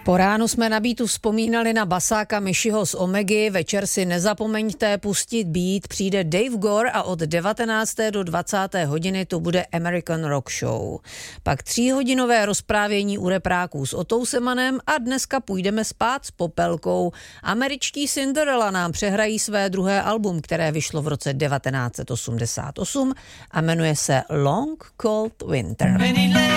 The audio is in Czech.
Po ránu jsme na Beatu vzpomínali na basáka Mishyho z Omegy, večer si nezapomeňte pustit Beat, přijde Dave Gore a od 19. do 20. hodiny to bude American Rock Show. Pak 3hodinové rozprávění u repráků s Otou Semanem a dneska půjdeme spát s Popelkou. Američtí Cinderella nám přehrají své druhé album, které vyšlo v roce 1988 a jmenuje se Long Cold Winter.